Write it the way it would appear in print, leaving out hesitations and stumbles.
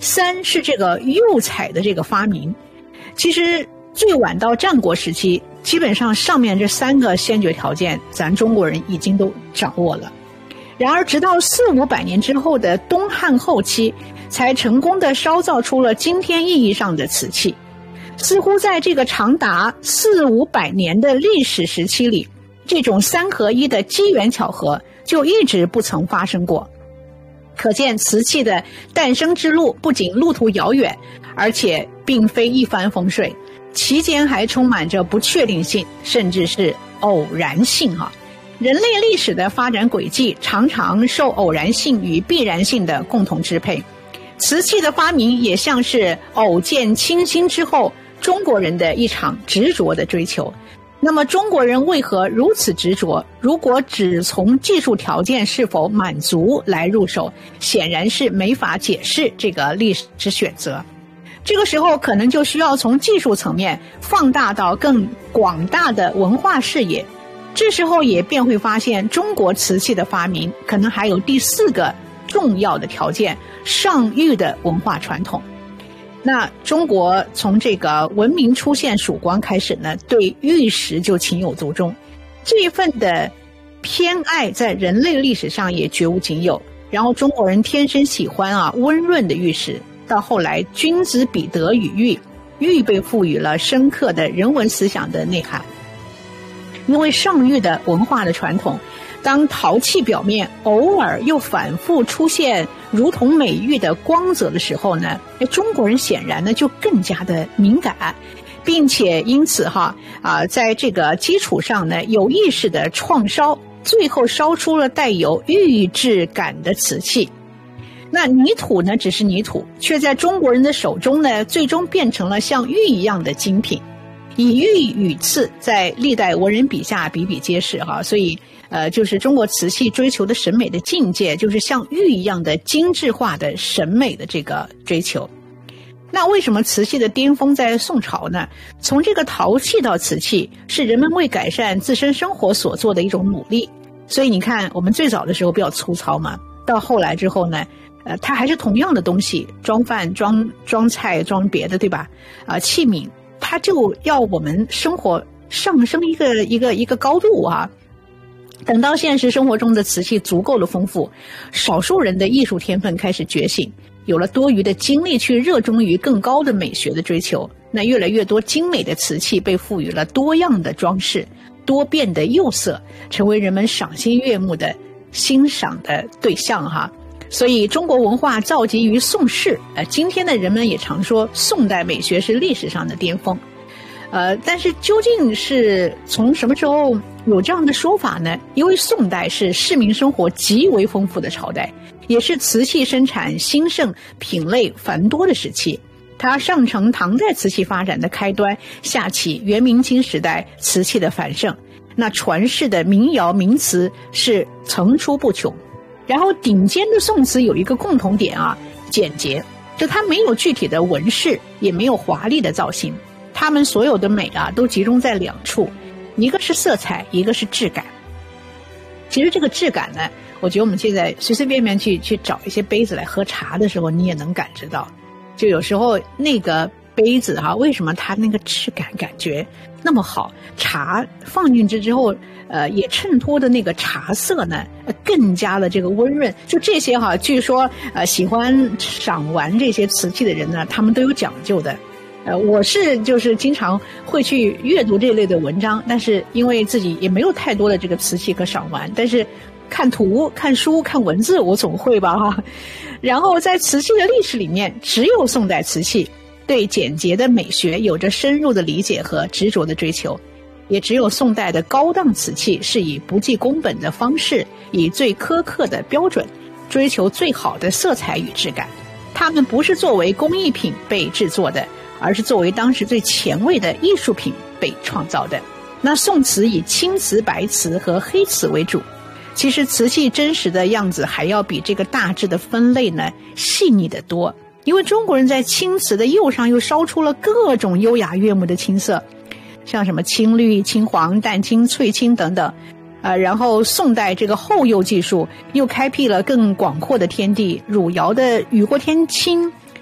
3是这个釉彩的这个发明。其实最晚到战国时期，基本上上面这3个先决条件咱中国人已经都掌握了。然而直到400-500年之后的东汉后期，才成功的烧造出了今天意义上的瓷器。似乎在这个长达400-500年的历史时期里，这种3合1的机缘巧合就一直不曾发生过。可见瓷器的诞生之路不仅路途遥远，而且并非一帆风顺，其间还充满着不确定性，甚至是偶然性人类历史的发展轨迹常常受偶然性与必然性的共同支配，瓷器的发明也像是偶见清新之后中国人的一场执着的追求。那么中国人为何如此执着？如果只从技术条件是否满足来入手，显然是没法解释这个历史之选择。这个时候可能就需要从技术层面放大到更广大的文化视野，这时候也便会发现中国瓷器的发明可能还有第4个重要的条件，上玉的文化传统。那中国从这个文明出现曙光开始呢，对玉石就情有独钟，这一份的偏爱在人类历史上也绝无仅有。然后中国人天生喜欢温润的玉石，到后来君子比德与玉，玉被赋予了深刻的人文思想的内涵。因为上玉的文化的传统，当陶器表面偶尔又反复出现如同美玉的光泽的时候呢，中国人显然呢就更加的敏感，并且因此在这个基础上呢有意识的创烧，最后烧出了带有玉质感的瓷器。那泥土呢只是泥土，却在中国人的手中呢最终变成了像玉一样的精品。以玉与瓷在历代文人笔下比比皆是所以就是中国瓷器追求的审美的境界，就是像玉一样的精致化的审美的这个追求。那为什么瓷器的巅峰在宋朝呢？从这个陶器到瓷器，是人们为改善自身生活所做的一种努力。所以你看，我们最早的时候比较粗糙嘛，到后来之后呢它还是同样的东西，装饭装菜装别的，对吧？器皿它就要我们生活上升一个高度等到现实生活中的瓷器足够的丰富，少数人的艺术天分开始觉醒，有了多余的精力去热衷于更高的美学的追求，那越来越多精美的瓷器被赋予了多样的装饰，多变的釉色，成为人们赏心悦目的欣赏的对象所以中国文化造极于宋世，今天的人们也常说宋代美学是历史上的巅峰。但是究竟是从什么时候有这样的说法呢？因为宋代是市民生活极为丰富的朝代，也是瓷器生产兴盛、品类繁多的时期。它上承唐代瓷器发展的开端，下起元明清时代瓷器的繁盛。那传世的民谣名词是层出不穷。然后顶尖的宋词有一个共同点简洁，就它没有具体的纹饰，也没有华丽的造型，它们所有的美都集中在2处，一个是色彩，一个是质感。其实这个质感呢，我觉得我们现在随随便便去找一些杯子来喝茶的时候，你也能感知到，就有时候那个杯子为什么它那个质感感觉那么好，茶放进去之后也衬托的那个茶色呢更加的这个温润。就这些据说喜欢赏玩这些瓷器的人呢，他们都有讲究的。我是就是经常会去阅读这类的文章，但是因为自己也没有太多的这个瓷器可赏玩，但是看图、看书、看文字我总会吧然后在瓷器的历史里面，只有宋代瓷器对简洁的美学有着深入的理解和执着的追求，也只有宋代的高档瓷器是以不计工本的方式，以最苛刻的标准追求最好的色彩与质感。它们不是作为工艺品被制作的，而是作为当时最前卫的艺术品被创造的。那宋瓷以青瓷、白瓷和黑瓷为主，其实瓷器真实的样子还要比这个大致的分类呢细腻得多。因为中国人在青瓷的釉上又烧出了各种优雅悦目的青色，像什么青绿、青黄、淡青、翠青等等。然后宋代这个后釉技术又开辟了更广阔的天地，汝窑的雨过天青、